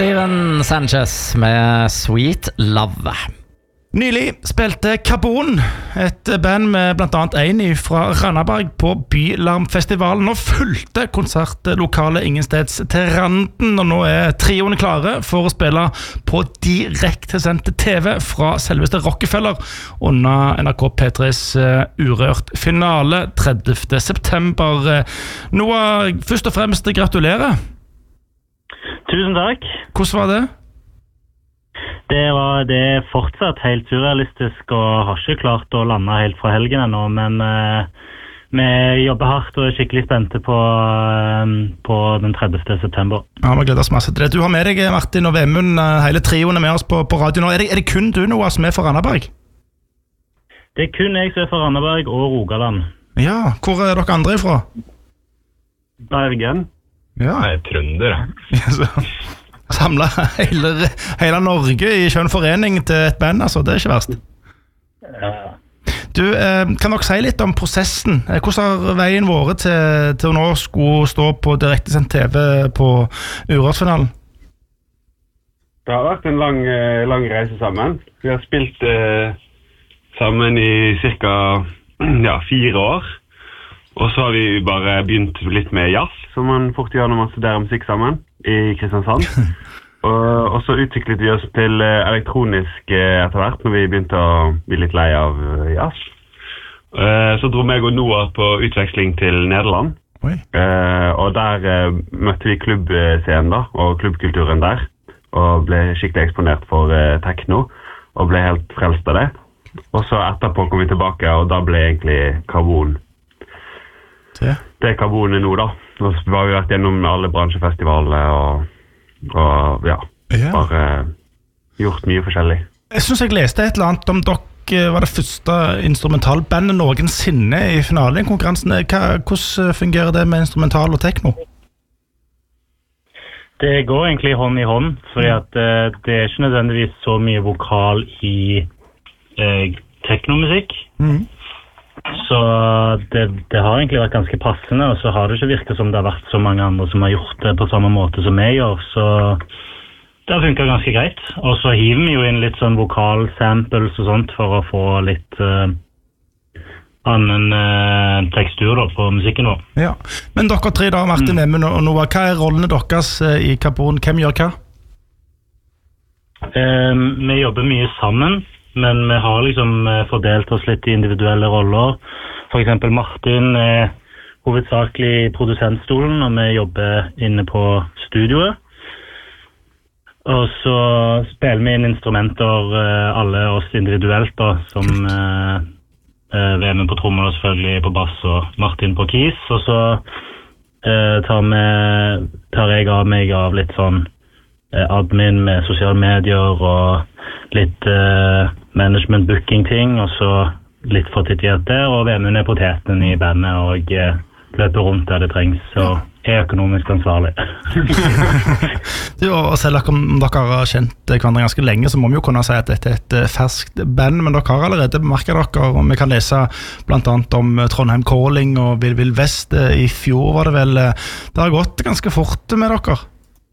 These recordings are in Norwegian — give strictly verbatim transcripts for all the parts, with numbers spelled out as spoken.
Steven Sanchez med Sweet Love. Nylig spilte Carbon, et band med blant annet en fra Randaberg på Bylarmfestivalen, og fulgte konsertlokalet ingensteds til randen, og nå er trioene klare for å spille på direktesendt T V fra selveste Rockefeller under N R K P tres Urørt finale tredivte september. Noah, først og fremst gratulerer. Tusen takk. Hvordan var det? Det, var, det er fortsatt helt surrealistisk og har ikke klart å lande helt fra helgen ennå, men uh, vi jobber hardt og er skikkelig spente på, uh, på den tredivte september. Ja, vi gleder oss masse til det. Du har med deg Martin og Vemund, uh, hele trioen er med oss på, på radio nå. Er det, er det kun du Noah som er fra Randaberg? Det er kun jeg som er fra Randaberg og Rogaland. Ja, hvor er dere andre ifra? Bergen. Ja. Jeg er trønder. Ja, så samlet hele, hele Norge i skjønn forening til et band, altså, det er ikke verst. Ja. Du, eh, kan dere si litt om prosessen? Hvordan har veien vært til, til å nå skulle stå på direktesendt T V på Urørt-finalen? Det har vært en lang, lang reise sammen. Vi har spilt eh, sammen i cirka ja, fire år. Og så har vi bare begynt litt med jazz, som man fort gjør når man studerer musikk sammen i Kristiansand. og, og så utviklet vi oss til elektronisk etter hvert, når vi begynte å bli litt lei av jazz. Uh, så dro meg og Noah på utveksling til Nederland. Uh, og der uh, møtte vi klubbscenen da, og klubbkulturen der, og ble skikkelig eksponert for uh, techno, og ble helt frelst av det. Og så etterpå kom vi tilbake, og da ble egentlig Carbon Det. det er Carbonet nå da. Nå har vi vært gjennom alle bransjefestivaler og, og ja, ja, bare gjort mye forskjellig. Jeg synes jeg leste et eller annet om dere var det første instrumentalbandet noensinne i finalen i konkurransen. Hva, hvordan fungerer det med instrumental og techno? Det går egentlig hånd i hånd, fordi at uh, det er ikke nødvendigvis så mye vokal i uh, technomusikk. Mhm. Så det, det har egentlig vært ganske passende, og så har det ikke virket som det har vært så mange andre som har gjort det på samme måte som jeg gjør, så det har funket ganske greit. Og så hiver vi jo inn litt sånn vokal-samples og sånt for å få litt uh, annen uh, tekstur da, på musikken vår. Ja, men dere tre da, Martin, mm. Vemund og Noah, hva er rollene deres uh, i Carbon? Hvem gjør hva? Uh, vi jobber mye sammen. Men vi har liksom fordelt oss litt i individuelle roller. For eksempel Martin er hovedsakelig i produsentstolen, og vi jobber inne på studioet. Og så spiller vi inn instrumenter, alle oss individuelt da, som Vemund på trommer og selvfølgelig på bass og Martin på keys. Og så tar, vi, tar jeg av meg av litt sånn admin med sosiale medier og litt uh, management booking ting, og så litt for titt der, og Vemund er poteten i bandet og uh, løper rundt der det trengs, så er økonomisk ansvarlig. Du, og selv om dere har kjent hverandre ganske lenge, så må vi jo kunne si at dette er et ferskt band, men dere har allerede bemerket dere, og vi kan lese blant annet om Trondheim Calling og Vill Vill Vest. I fjor var det vel, det har gått ganske fort med dere.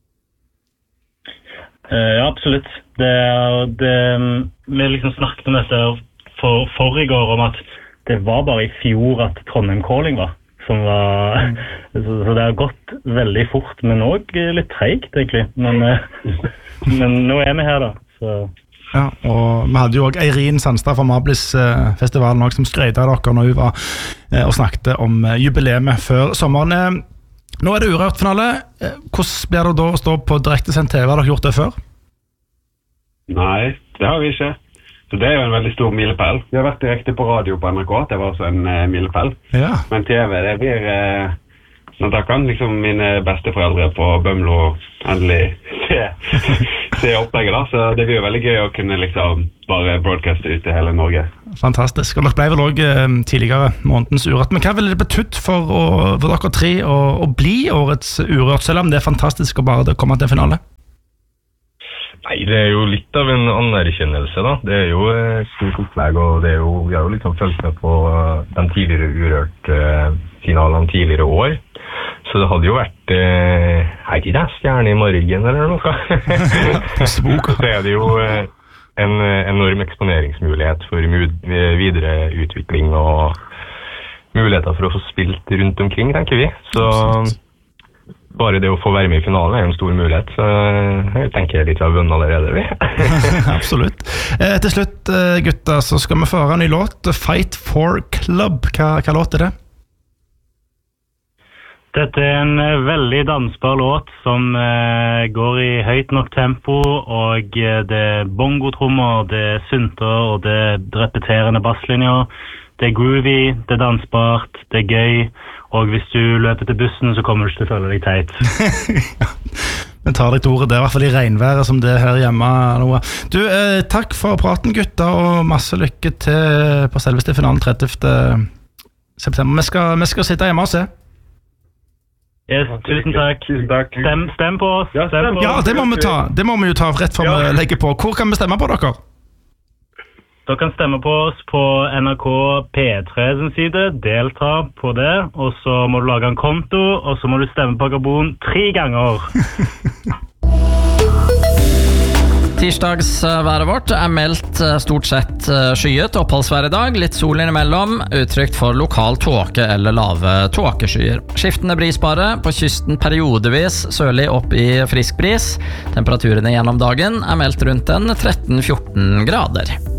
Uh, ja, absolutt. Det, det, vi liksom snakket om dette for, for i går, om at det var bare i fjor at Trondheim Calling var. Som var mm. så, så det har gått veldig fort, men også litt tregt egentlig. Men, uh, men nå er vi her da. Så. Ja, og vi hadde jo også Eirin Sandstad fra Mablis-festivalen uh, som skrøyde av dere når hun var uh, og snakket om uh, jubileet før sommeren. Uh, Nå er det Urørt-finale. Hvordan blir det da å stå på direktesendt T V? Har dere gjort det før? Nei, det har vi ikke. Så det er jo en veldig stor milepæl. Vi har vært direkte på radio på N R K, det var også en uh, milepæl. Ja. Men T V, det blir... Uh, nå da kan liksom mine besteforeldre på Bømlo endelig se, se opplegget da. Så det blir jo veldig gøy å kunne liksom bare broadcaste ut til hele Norge. Fantastisk. Og dere ble vel også eh, tidligere månedens Urørt. Men hva ville det betydd for, å, for dere tre å, å bli årets Urørt, selv om det er fantastisk å bare komme til en finale? Nei, det er jo litt av en anerkjennelse da. Det er jo et stort opplegg, og det er jo, vi har jo liksom følt med på de tidligere Urørt-finalene tidligere år. Så det hadde jo vært, eh, jeg vet ikke, stjerne i morgen eller noe. Så er det jo eh, en enorm eksponeringsmulighet for videre utvikling og muligheter for å få spilt rundt omkring, tenker vi. Så bare det å få være med i finalen er en stor mulighet, så jeg tenker litt av vunnet allerede, vi. Absolutt. Eh, til slutt, gutta, så skal vi få høre en ny låt, Fight for Club. Hva, hva låt er det? Dette er en veldig dansbar låt som eh, går i høyt nok tempo, og det er bongotrommer, det er synter, og det er repeterende basslinjer. Det er groovy, det er dansbart, det er gøy, og hvis du løper til bussen, så kommer du ikke til å føle deg teit. Vi tar litt ordet der, i hvert fall i regnværet som det er her hjemme. Noe. Du, eh, takk for praten, gutta, og masse lykke til på selveste finalen trettiende september. Vi skal, vi skal sitte hjemme og se. Yes, tusen takk. Tusen takk. Stem, stem på oss. Ja, stem Stem på Ja, oss. det må vi ta. Det må vi jo ta rett før Ja. vi legger på. Hvor kan vi stemme på dere? Dere kan stemme på oss på N R K P tre sin side, delta på det, og så må du lage en konto, og så må du stemme på Gabon tre ganger. Tirsdagsværet vårt er meldt stort sett skyet, oppholdsvær i dag, litt sol innimellom, utrygt for lokal tåke eller lave tåkeskyer. Skiftende brisbare, på kysten periodevis sørlig opp i frisk bris. Temperaturene gjennom dagen er meldt rundt en tretten fjorten grader.